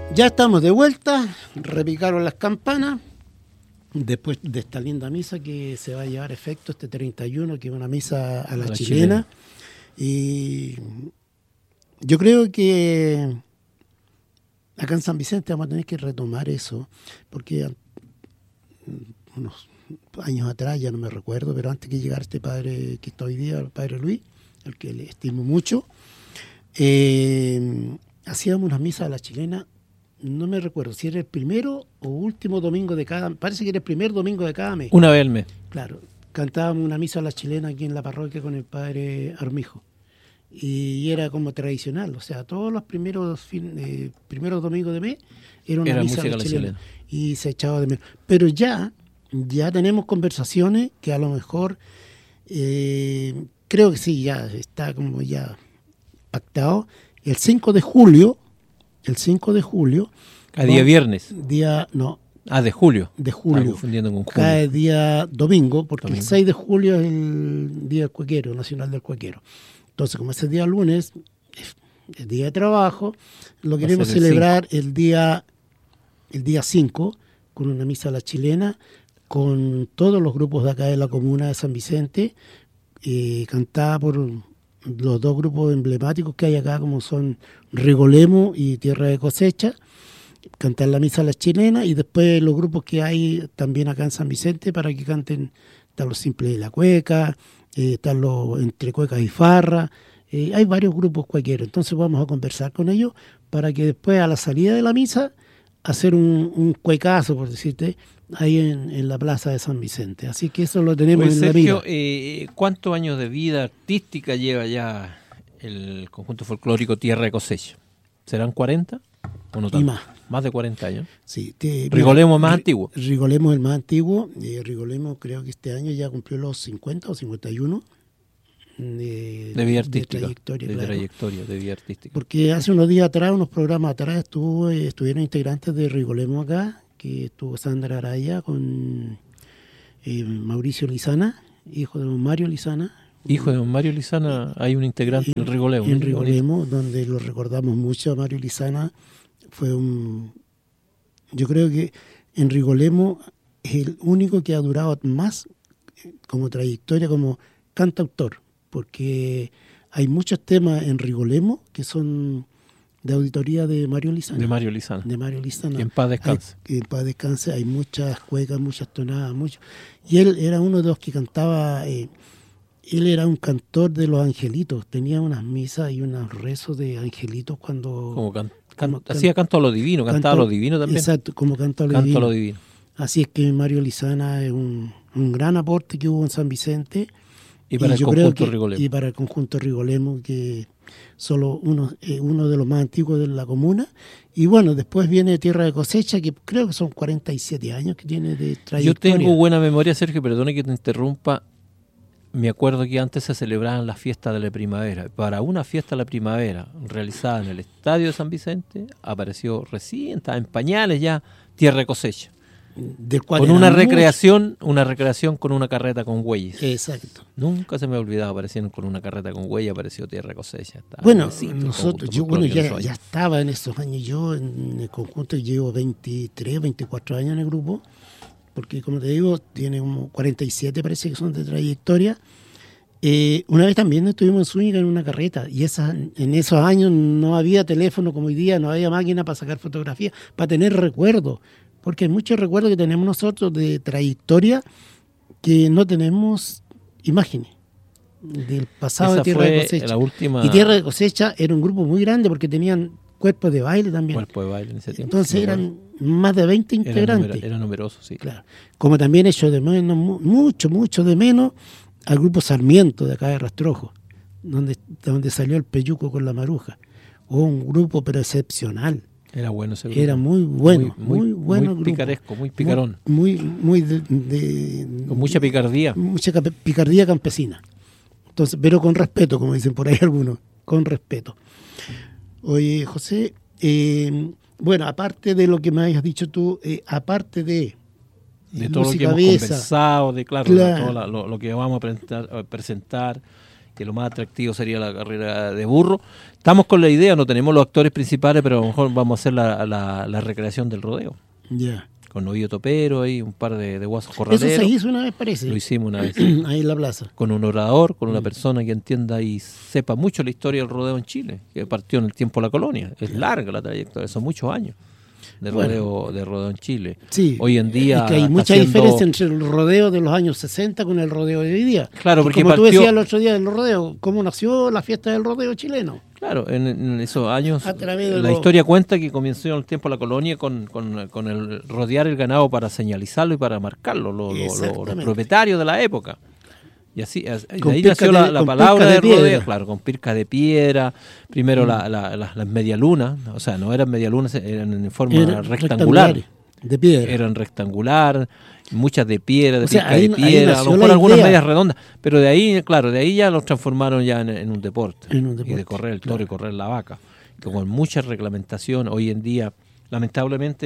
Ya estamos de vuelta, repicaron las campanas, después de esta linda misa que se va a llevar a efecto este 31, que es una misa a la chilena. Y yo creo que acá en San Vicente vamos a tener que retomar eso, porque unos años atrás, ya no me recuerdo, pero antes que llegara este padre que está hoy día, el padre Luis, al que le estimo mucho, hacíamos una misa a la chilena. No me recuerdo si era el primero o último domingo de cada mes. Parece que era el primer domingo de cada mes. Una vez al mes. Claro. Cantábamos una misa a la chilena aquí en la parroquia con el padre Armijo. Y era como tradicional. O sea, todos los primeros domingos de mes era una misa a la chilena. Y se echaba de menos. Pero ya tenemos conversaciones que a lo mejor, creo que sí, ya está como ya pactado. El 5 de julio... ¿A día viernes? De julio. Confundiendo con julio. Cae día domingo, porque el 6 de julio es el día del cuequero, nacional del cuequero. Entonces, como ese día lunes, el día de trabajo, lo queremos celebrar el día 5, con una misa a la chilena, con todos los grupos de acá de la comuna de San Vicente, cantada por los dos grupos emblemáticos que hay acá, como son Rigolemo y Tierra de Cosecha, cantar la misa a la chilena, y después los grupos que hay también acá en San Vicente para que canten. Están los Simples de la Cueca, están los Entre Cuecas y Farra, hay varios grupos cualquiera. Entonces vamos a conversar con ellos para que después, a la salida de la misa, hacer un cuecazo, por decirte, ahí en la plaza de San Vicente. Así que eso lo tenemos en Sergio, la mira. ¿Cuántos años de vida artística lleva ya el conjunto folclórico Tierra de Cosecha? ¿Serán 40 o no tanto? Y más. Más de 40 años. Sí. Rigolemo es más antiguo. Rigolemo es el más antiguo. Rigolemo creo que este año ya cumplió los 50 o 51 de vida artística. De trayectoria, de vida artística. Porque hace unos días atrás, unos programas atrás, estuvieron integrantes de Rigolemo acá, que estuvo Sandra Araya con Mauricio Lizana, hijo de don Mario Lizana. Hijo de don Mario Lizana, hay un integrante en Rigolemo. En Rigolemo, donde lo recordamos mucho a Mario Lizana. Yo creo que en Rigolemo es el único que ha durado más como trayectoria, como cantautor, porque hay muchos temas en Rigolemo que son de autoría de Mario Lizana. De Mario Lizana. Que en paz descanse. En paz descanse. Hay muchas cuecas, muchas tonadas, mucho. Y él era uno de los que cantaba. Él era un cantor de los angelitos. Tenía unas misas y unos rezos de angelitos cuando... Hacía canto a lo divino, cantaba a lo divino también. Exacto, como canto a lo divino. Así es que Mario Lizana es un gran aporte que hubo en San Vicente. Y para el conjunto Rigolemo. Y para el conjunto Rigolemo, que solo uno de los más antiguos de la comuna. Y bueno, después viene Tierra de Cosecha, que creo que son 47 años que tiene de trayectoria. Yo tengo buena memoria, Sergio, perdone que te interrumpa. Me acuerdo que antes se celebraban las fiestas de la primavera. Para una fiesta de la primavera realizada en el Estadio de San Vicente, apareció recién, estaba en pañales ya, Tierra de Cosecha. Con una recreación con una carreta con bueyes. Exacto. Nunca se me ha olvidado, aparecieron con una carreta con bueyes, apareció Tierra de Cosecha. Bueno, ya estaba en esos años. Yo en el conjunto llevo 23, 24 años en el grupo, porque como te digo, tiene como 47 parece que son de trayectoria. Una vez también estuvimos en Zúñiga en una carreta, y en esos años no había teléfono como hoy día, no había máquina para sacar fotografías, para tener recuerdos. Porque hay muchos recuerdos que tenemos nosotros de trayectoria que no tenemos imágenes del pasado. Esa de Tierra de Cosecha. La última... Y Tierra de Cosecha era un grupo muy grande porque tenían cuerpos de baile también. Cuerpo de baile en ese tiempo. Entonces eran más de 20 integrantes. Era numeroso, sí. Claro. Como también hecho de menos, mucho de menos, al grupo Sarmiento de acá de Rastrojo, donde salió el Peyuco con la Maruja. Un grupo pero excepcional. Era bueno ese grupo. Era muy bueno, muy bueno. Muy picaresco, muy picarón. Muy con mucha picardía. Mucha picardía campesina. Entonces, pero con respeto, como dicen por ahí algunos, con respeto. Oye, José, bueno, aparte de lo que me habías dicho tú, aparte de todo lo que hemos conversado, de todo lo que vamos a presentar, que lo más atractivo sería la carrera de burro. Estamos con la idea, no tenemos los actores principales, pero a lo mejor vamos a hacer la recreación del rodeo. Ya. Con novillo topero y un par de guasos corraleros. Eso se hizo una vez, parece. Lo hicimos una vez. Ahí en la plaza. Con un orador, con una persona que entienda y sepa mucho la historia del rodeo en Chile, que partió en el tiempo de la colonia. Es larga la trayectoria, son muchos años de rodeo en Chile. Sí, hoy en día es que hay mucha diferencia entre el rodeo de los años 60 con el rodeo de hoy día. Claro, porque como tú decías el otro día del rodeo, cómo nació la fiesta del rodeo chileno. Claro, en esos años la historia cuenta que comenzó en el tiempo de la colonia con el rodear el ganado para señalizarlo y para marcarlo, los propietarios de la época. Y así, de ahí nació la palabra de rodeo, claro, con pirca de piedra, primero las medialunas, o sea, no eran medialunas, eran en forma rectangular. De piedra. Eran rectangular, muchas de piedra, de pirca de piedra, a lo mejor algunas medias redondas, pero de ahí ya los transformaron ya en un deporte. Y de correr el toro y correr la vaca. Con mucha reglamentación, hoy en día, lamentablemente,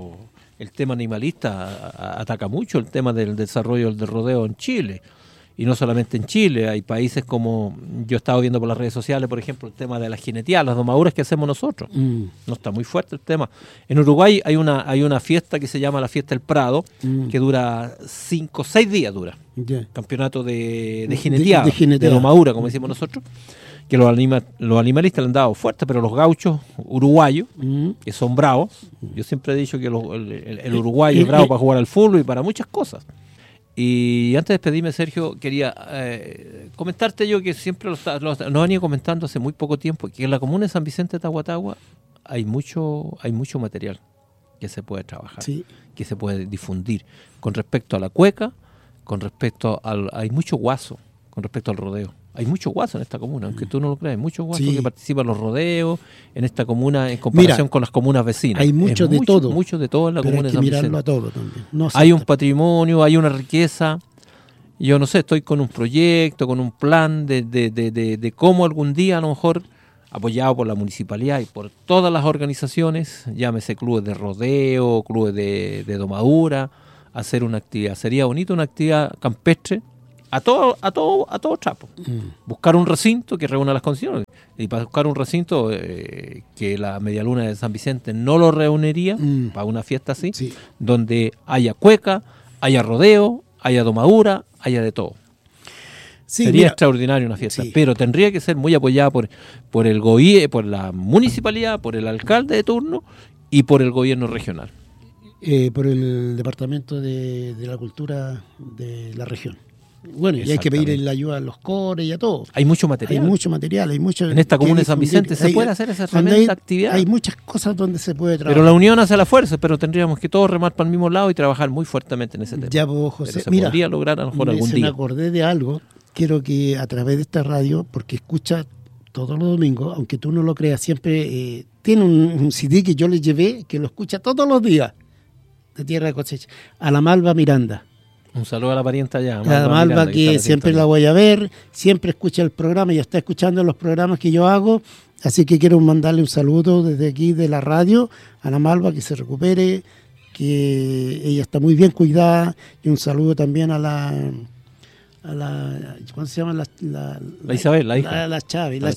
el tema animalista ataca mucho el tema del desarrollo del rodeo en Chile. Y no solamente en Chile, hay países como, yo he estado viendo por las redes sociales, por ejemplo, el tema de la jineteada, las domaduras que hacemos nosotros. No está muy fuerte el tema. En Uruguay hay una fiesta que se llama la Fiesta del Prado, que dura 6 días dura. Campeonato de jineteada, de domadura, como decimos nosotros, que los animalistas le han dado fuerte, pero los gauchos uruguayos, que son bravos, yo siempre he dicho que el uruguayo es bravo para jugar al fútbol y para muchas cosas. Y antes de despedirme, Sergio, quería comentarte yo que siempre nos han ido comentando hace muy poco tiempo que en la comuna de San Vicente de Tahuatahua hay mucho material que se puede trabajar, que se puede difundir con respecto a la cueca, con respecto hay mucho guaso con respecto al rodeo. Hay mucho guaso en esta comuna, aunque tú no lo creas, hay muchos guasos que participan en los rodeos en esta comuna en comparación con las comunas vecinas. Hay mucho de todo en la comuna de San Vicente. Mirarlo a todo también. Hay un patrimonio, hay una riqueza. Yo no sé, estoy con un proyecto, con un plan de cómo algún día, a lo mejor, apoyado por la municipalidad y por todas las organizaciones, llámese clubes de rodeo, clubes de domadura, hacer una actividad. Sería bonito una actividad campestre a todo trapo. Buscar un recinto que reúna las condiciones. Y para buscar un recinto que la Medialuna de San Vicente no lo reuniría para una fiesta así, donde haya cueca, haya rodeo, haya domadura, haya de todo. Sería extraordinario una fiesta, pero tendría que ser muy apoyada por el por la municipalidad, por el alcalde de turno y por el gobierno regional. Por el Departamento de la Cultura de la región. Bueno, y hay que pedir la ayuda a los cores y a todo. Hay mucho material. En esta comuna de San Vicente se puede hacer esa tremenda actividad. Hay muchas cosas donde se puede trabajar. Pero la unión hace la fuerza, pero tendríamos que todos remar para el mismo lado y trabajar muy fuertemente en ese tema. Ya, pues, José, pero se podría lograr a lo mejor algún día. Me acordé de algo. Quiero que a través de esta radio, porque escucha todos los domingos, aunque tú no lo creas, siempre tiene un CD que yo le llevé, que lo escucha todos los días, de Tierra de Cosecha, a la Malva Miranda. Un saludo a la parienta allá. A la Malva, que siempre la voy a ver, siempre escucha el programa y está escuchando los programas que yo hago, así que quiero mandarle un saludo desde aquí de la radio a la Malva, que se recupere, que ella está muy bien cuidada, y un saludo también a la ¿cómo se llama? La Isabel, la hija. La Chabela.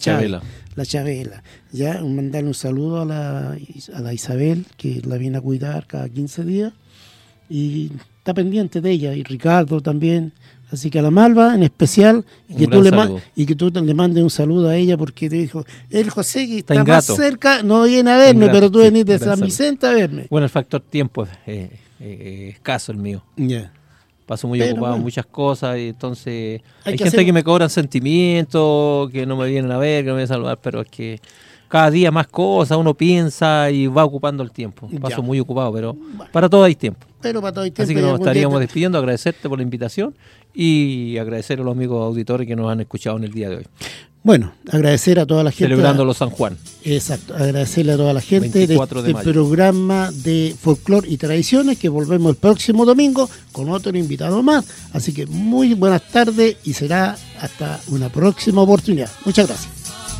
Ya, mandarle un saludo a la Isabel, que la viene a cuidar cada 15 días, y está pendiente de ella, y Ricardo también. Así que a la Malva en especial, y que tú le mandes un saludo a ella, porque te dijo, el José que está más cerca no viene a verme, pero tú venís de San Vicente a verme. Bueno, el factor tiempo es escaso el mío. Paso muy ocupado en muchas cosas, y entonces hay gente que me cobran sentimientos, que no me vienen a ver, que no me vienen a saludar, pero es que cada día más cosas, uno piensa y va ocupando el tiempo. Paso muy ocupado, pero para todo hay tiempo. Así que nos estaríamos despidiendo, agradecerte por la invitación y agradecer a los amigos auditores que nos han escuchado en el día de hoy. Bueno, agradecer a toda la gente. Celebrando los San Juan. Exacto, agradecerle a toda la gente de este programa de folclore y tradiciones, que volvemos el próximo domingo con otro invitado más. Así que muy buenas tardes y será hasta una próxima oportunidad. Muchas gracias.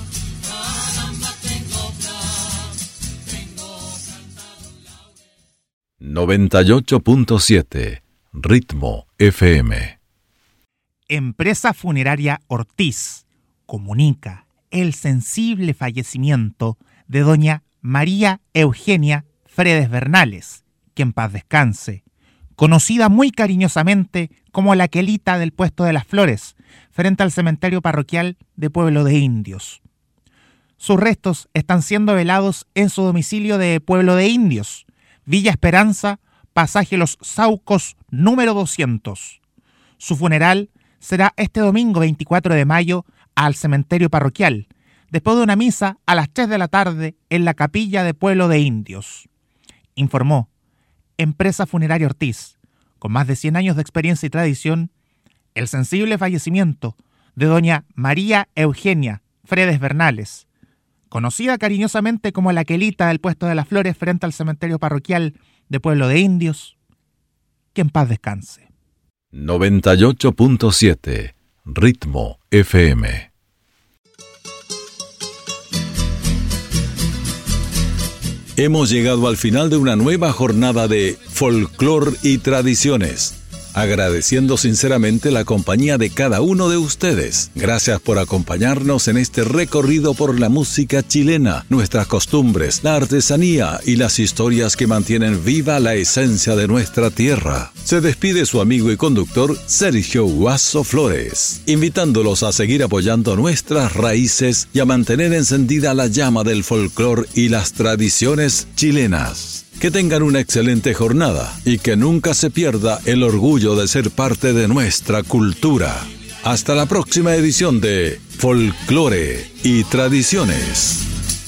...98.7... Ritmo FM. Empresa Funeraria Ortiz, comunica el sensible fallecimiento de doña María Eugenia Fredes Bernales, que en paz descanse, conocida muy cariñosamente como la Quelita del Puesto de las Flores, frente al cementerio parroquial de Pueblo de Indios. Sus restos están siendo velados en su domicilio de Pueblo de Indios, Villa Esperanza, Pasaje Los Saucos, número 200. Su funeral será este domingo 24 de mayo al cementerio parroquial, después de una misa a las 3 de la tarde en la capilla de Pueblo de Indios. Informó Empresa Funeraria Ortiz, con más de 100 años de experiencia y tradición, el sensible fallecimiento de doña María Eugenia Fredes Bernales, conocida cariñosamente como la Quelita del Puesto de las Flores frente al cementerio parroquial de Pueblo de Indios, que en paz descanse. 98.7 Ritmo FM. Hemos llegado al final de una nueva jornada de Folclor y Tradiciones, agradeciendo sinceramente la compañía de cada uno de ustedes. Gracias por acompañarnos en este recorrido por la música chilena, nuestras costumbres, la artesanía y las historias que mantienen viva la esencia de nuestra tierra. Se despide su amigo y conductor Sergio Guaso Flores, invitándolos a seguir apoyando nuestras raíces y a mantener encendida la llama del folclor y las tradiciones chilenas. Que tengan una excelente jornada y que nunca se pierda el orgullo de ser parte de nuestra cultura. Hasta la próxima edición de Folclore y Tradiciones.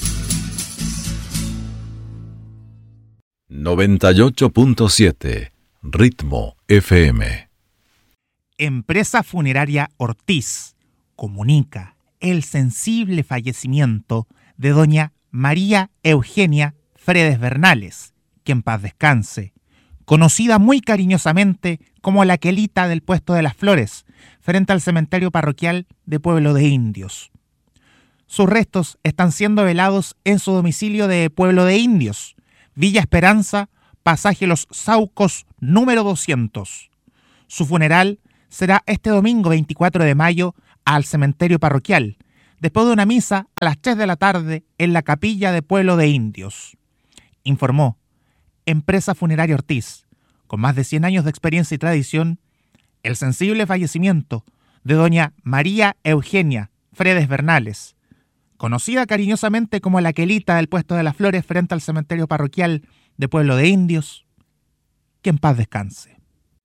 98.7 Ritmo FM. Empresa Funeraria Ortiz comunica el sensible fallecimiento de doña María Eugenia Fredes Bernales, que en paz descanse, conocida muy cariñosamente como la Quelita del Puesto de las Flores, frente al cementerio parroquial de Pueblo de Indios. Sus restos están siendo velados en su domicilio de Pueblo de Indios, Villa Esperanza, Pasaje Los Saucos, número 200. Su funeral será este domingo 24 de mayo al cementerio parroquial, después de una misa a las 3 de la tarde en la capilla de Pueblo de Indios. Informó Empresa Funeraria Ortiz, con más de 100 años de experiencia y tradición, el sensible fallecimiento de doña María Eugenia Fredes Bernales, conocida cariñosamente como la Quelita del Puesto de las Flores frente al cementerio parroquial de Pueblo de Indios, que en paz descanse.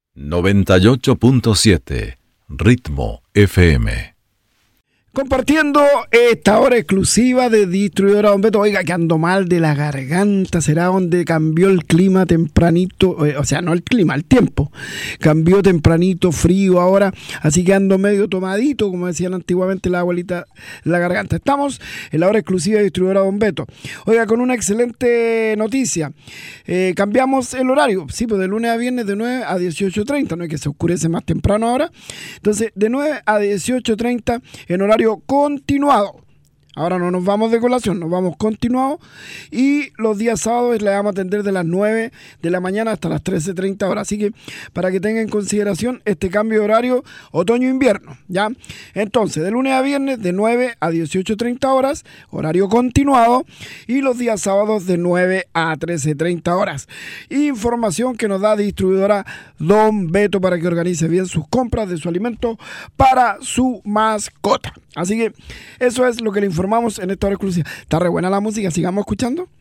98.7 Ritmo FM. Compartiendo esta hora exclusiva de Distribuidora Don Beto. Oiga, que ando mal de la garganta. ¿Será donde cambió el clima tempranito? O sea, no el clima, el tiempo. Cambió tempranito, frío ahora. Así que ando medio tomadito, como decían antiguamente la abuelita, la garganta. Estamos en la hora exclusiva de Distribuidora Don Beto. Oiga, con una excelente noticia. Cambiamos el horario. Sí, pues de lunes a viernes de 9 a 18:30. No es que se oscurece más temprano ahora. Entonces, de 9 a 18:30 en horario continuado. Ahora no nos vamos de colación, nos vamos continuado. Y los días sábados le vamos a atender de las 9 de la mañana hasta las 13:30 horas. Así que para que tengan en consideración este cambio de horario otoño-invierno, ¿ya? Entonces, de lunes a viernes de 9 a 18:30 horas, horario continuado. Y los días sábados de 9 a 13:30 horas. Información que nos da Distribuidora Don Beto para que organice bien sus compras de su alimento para su mascota. Así que eso es lo que le informamos en esta hora exclusiva. Está re buena la música, sigamos escuchando.